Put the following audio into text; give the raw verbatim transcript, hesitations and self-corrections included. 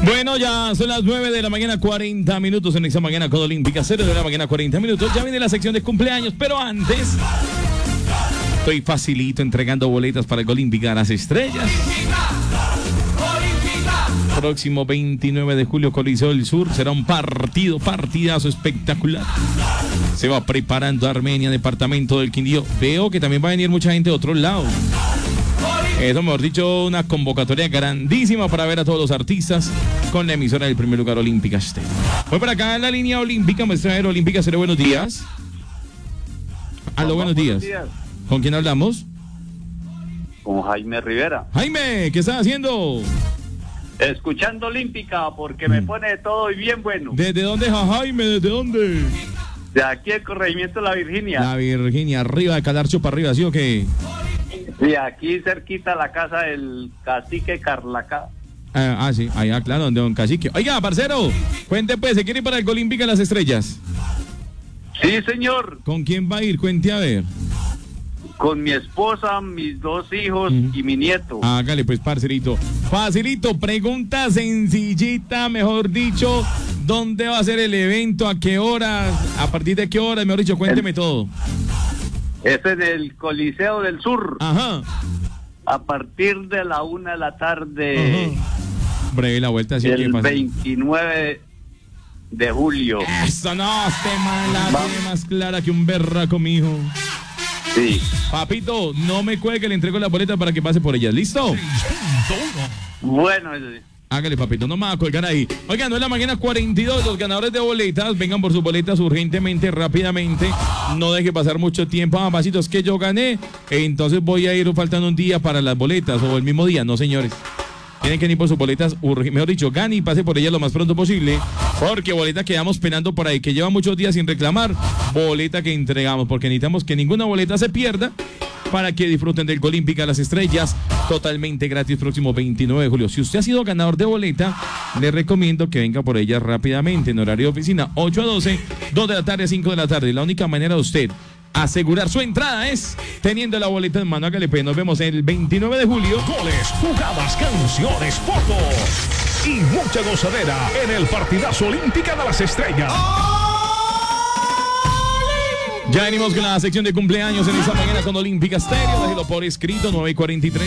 Bueno, ya son las nueve de la mañana, cuarenta minutos en esta mañana con Olímpica, cero de la mañana, cuarenta minutos. Ya viene la sección de cumpleaños, pero antes estoy facilito entregando boletas para el Olímpica a las estrellas. Próximo veintinueve de julio, Coliseo del Sur. Será un partido, partidazo espectacular. Se va preparando Armenia, departamento del Quindío. Veo que también va a venir mucha gente de otro lado. Eso, mejor dicho, una convocatoria grandísima para ver a todos los artistas con la emisora del primer lugar, Olímpica Estéreo. Voy para acá en la línea Olímpica, maestra de Olímpica Estéreo, buenos días. Aló, buenos días. días. ¿Con quién hablamos? Con Jaime Rivera. Jaime, ¿qué estás haciendo? Escuchando Olímpica, porque me pone todo y bien bueno. ¿Desde dónde, Jaime? ¿Desde dónde? De aquí el corregimiento de La Virginia. La Virginia, arriba de Calarcho para arriba, ¿sí o qué? Sí, aquí cerquita la casa del cacique Carlacá. Ah, ah, sí, allá, claro, donde don Cacique. Oiga, parcero, cuente pues, ¿se quiere ir para el Olímpica las estrellas? Sí, señor. ¿Con quién va a ir? Cuente a ver. Con mi esposa, mis dos hijos uh-huh. y mi nieto. Hágale pues, parcerito. Facilito, pregunta sencillita, mejor dicho. ¿Dónde va a ser el evento? ¿A qué horas? ¿A partir de qué horas? Mejor dicho, cuénteme el... todo. Es en el Coliseo del Sur. Ajá. A partir de la una de la tarde. Ajá. Breve la vuelta. Así el veintinueve de julio. Eso no, este man la tiene más clara que un berraco, mijo. Sí. Papito, no me cuelgue, le entrego la boleta para que pase por ellas. ¿Listo? Bueno. Hágale, papito, no me va a colgar ahí. Oigan, no es la mañana cuarenta y dos, los ganadores de boletas, vengan por sus boletas urgentemente, rápidamente. No deje pasar mucho tiempo. Ah, pasito, es que yo gané, entonces voy a ir faltando un día para las boletas, o el mismo día. No, señores. Tienen que ir por sus boletas, mejor dicho, gane y pase por ellas lo más pronto posible, porque boleta quedamos penando por ahí, que lleva muchos días sin reclamar, boleta que entregamos, porque necesitamos que ninguna boleta se pierda, para que disfruten del Olímpica Las Estrellas, totalmente gratis, próximo veintinueve de julio. Si usted ha sido ganador de boleta, le recomiendo que venga por ellas rápidamente, en horario de oficina, ocho a doce, dos de la tarde a cinco de la tarde. La única manera de usted asegurar su entrada es teniendo la boleta en mano. Hágale, pues, nos vemos el veintinueve de julio. Goles, jugadas, canciones, fotos y mucha gozadera en el partidazo Olímpica de Las Estrellas. Ya venimos con la sección de cumpleaños en esta mañana con Olímpica Estéreo. Déjelo por escrito, nueve y cuarenta y tres.